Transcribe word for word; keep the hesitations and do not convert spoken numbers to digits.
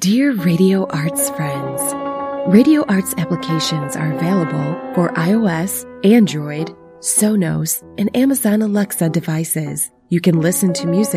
Dear Radio Arts friends, Radio Arts applications are available for iOS, Android, Sonos, and Amazon Alexa devices. You can listen to music